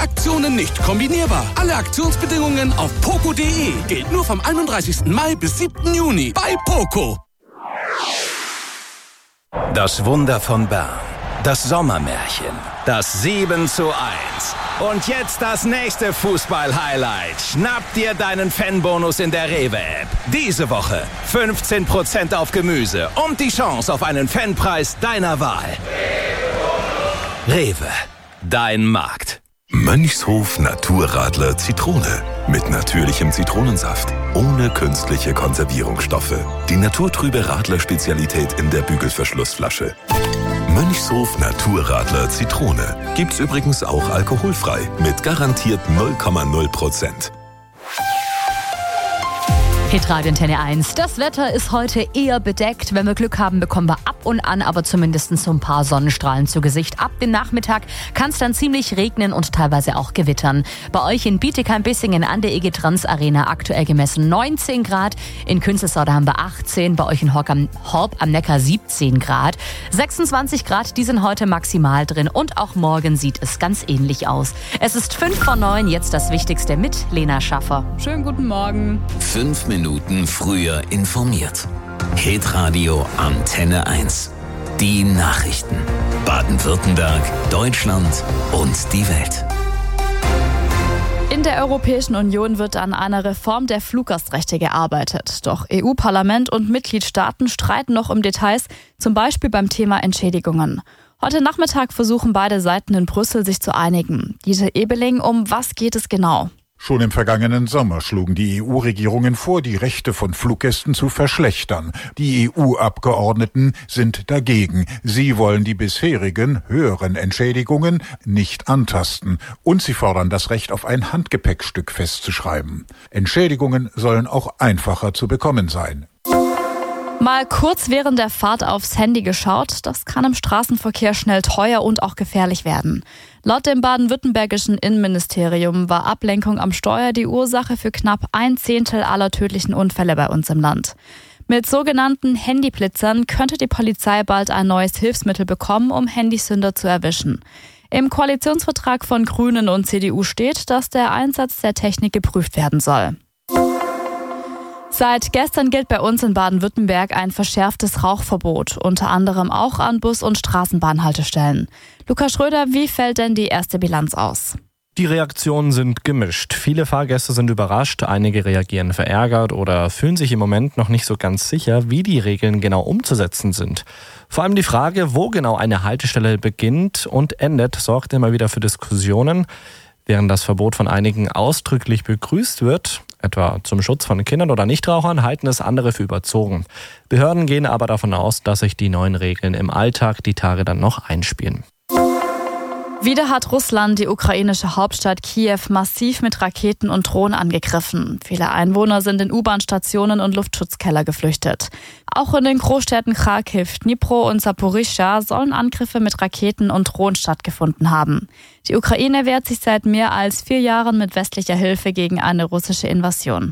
Aktionen nicht kombinierbar. Alle Aktionsbedingungen auf poco.de. Gilt nur vom 31. Mai bis 7. Juni bei Poco. Das Wunder von Bern. Das Sommermärchen. Das 7:1. Und jetzt das nächste Fußball-Highlight. Schnapp dir deinen Fanbonus in der Rewe-App. Diese Woche 15% auf Gemüse und die Chance auf einen Fanpreis deiner Wahl. Rewe, dein Markt. Mönchshof Naturradler Zitrone. Mit natürlichem Zitronensaft. Ohne künstliche Konservierungsstoffe. Die naturtrübe Radler-Spezialität in der Bügelverschlussflasche. Mönchshof Naturradler Zitrone. Gibt's übrigens auch alkoholfrei. Mit garantiert 0,0%. Hitradio Antenne 1. Das Wetter ist heute eher bedeckt. Wenn wir Glück haben, bekommen wir ab und an aber zumindest so ein paar Sonnenstrahlen zu Gesicht. Ab dem Nachmittag kann es dann ziemlich regnen und teilweise auch gewittern. Bei euch in Bietigheim-Bissingen an der EG Trans Arena aktuell gemessen 19 Grad. In Künzelsau haben wir 18, bei euch in Horb am Neckar 17 Grad. 26 Grad, die sind heute maximal drin und auch morgen sieht es ganz ähnlich aus. Es ist 5:09, jetzt das Wichtigste mit Lena Schaffer. Schönen guten Morgen. 5 Minuten früher informiert. Hitradio Antenne 1. Die Nachrichten. Baden-Württemberg, Deutschland und die Welt. In der Europäischen Union wird an einer Reform der Fluggastrechte gearbeitet. Doch EU-Parlament und Mitgliedstaaten streiten noch um Details, zum Beispiel beim Thema Entschädigungen. Heute Nachmittag versuchen beide Seiten in Brüssel sich zu einigen. Dieter Ebeling, um was geht es genau? Schon im vergangenen Sommer schlugen die EU-Regierungen vor, die Rechte von Fluggästen zu verschlechtern. Die EU-Abgeordneten sind dagegen. Sie wollen die bisherigen höheren Entschädigungen nicht antasten. Und sie fordern das Recht auf ein Handgepäckstück festzuschreiben. Entschädigungen sollen auch einfacher zu bekommen sein. Mal kurz während der Fahrt aufs Handy geschaut, das kann im Straßenverkehr schnell teuer und auch gefährlich werden. Laut dem baden-württembergischen Innenministerium war Ablenkung am Steuer die Ursache für knapp 1/10 aller tödlichen Unfälle bei uns im Land. Mit sogenannten Handyblitzern könnte die Polizei bald ein neues Hilfsmittel bekommen, um Handysünder zu erwischen. Im Koalitionsvertrag von Grünen und CDU steht, dass der Einsatz der Technik geprüft werden soll. Seit gestern gilt bei uns in Baden-Württemberg ein verschärftes Rauchverbot, unter anderem auch an Bus- und Straßenbahnhaltestellen. Lukas Schröder, wie fällt denn die erste Bilanz aus? Die Reaktionen sind gemischt. Viele Fahrgäste sind überrascht, einige reagieren verärgert oder fühlen sich im Moment noch nicht so ganz sicher, wie die Regeln genau umzusetzen sind. Vor allem die Frage, wo genau eine Haltestelle beginnt und endet, sorgt immer wieder für Diskussionen. Während das Verbot von einigen ausdrücklich begrüßt wird, etwa zum Schutz von Kindern oder Nichtrauchern, halten es andere für überzogen. Behörden gehen aber davon aus, dass sich die neuen Regeln im Alltag die Tage dann noch einspielen. Wieder hat Russland die ukrainische Hauptstadt Kiew massiv mit Raketen und Drohnen angegriffen. Viele Einwohner sind in U-Bahn-Stationen und Luftschutzkeller geflüchtet. Auch in den Großstädten Kharkiv, Dnipro und Saporischschja sollen Angriffe mit Raketen und Drohnen stattgefunden haben. Die Ukraine wehrt sich seit mehr als 4 Jahren mit westlicher Hilfe gegen eine russische Invasion.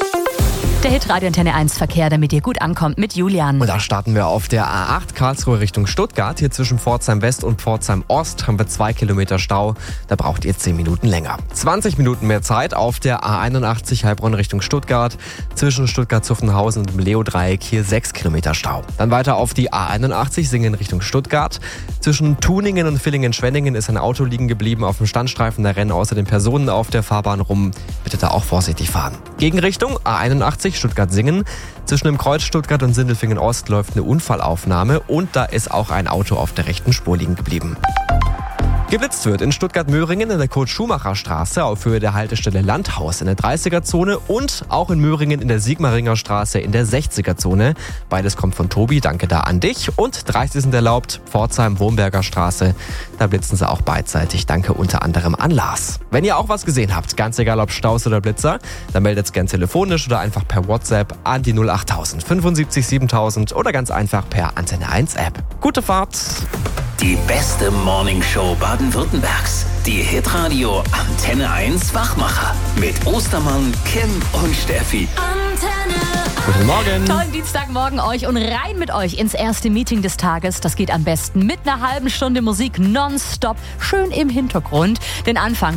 Der Hitradio Antenne 1 Verkehr, damit ihr gut ankommt, mit Julian. Und da starten wir auf der A8 Karlsruhe Richtung Stuttgart. Hier zwischen Pforzheim West und Pforzheim Ost haben wir 2 Kilometer Stau. Da braucht ihr 10 Minuten länger. 20 Minuten mehr Zeit auf der A81 Heilbronn Richtung Stuttgart. Zwischen Stuttgart-Zuffenhausen und dem Leo-Dreieck hier 6 Kilometer Stau. Dann weiter auf die A81 Singen Richtung Stuttgart. Zwischen Tuningen und Villingen-Schwenningen ist ein Auto liegen geblieben auf dem Standstreifen. Da rennen außerdem Personen auf der Fahrbahn rum. Bitte da auch vorsichtig fahren. Gegenrichtung A81 Stuttgart-Singen. Zwischen dem Kreuz Stuttgart und Sindelfingen-Ost läuft eine Unfallaufnahme und da ist auch ein Auto auf der rechten Spur liegen geblieben. Geblitzt wird in Stuttgart-Möhringen in der Kurt-Schumacher-Straße auf Höhe der Haltestelle Landhaus in der 30er-Zone und auch in Möhringen in der Sigmaringer-Straße in der 60er-Zone. Beides kommt von Tobi, danke da an dich. Und 30 sind erlaubt, Pforzheim-Wurmberger Straße. Da blitzen sie auch beidseitig, danke unter anderem an Lars. Wenn ihr auch was gesehen habt, ganz egal ob Staus oder Blitzer, dann meldet's gern telefonisch oder einfach per WhatsApp an die 08000 75 7000 oder ganz einfach per Antenne 1 App. Gute Fahrt! Die beste Morningshow Baden-Württembergs. Die Hitradio Antenne 1 Wachmacher. Mit Ostermann, Kim und Steffi. Antenne 1. Guten Morgen. Tollen Dienstagmorgen euch und rein mit euch ins erste Meeting des Tages. Das geht am besten mit einer halben Stunde Musik nonstop, schön im Hintergrund. Den Anfang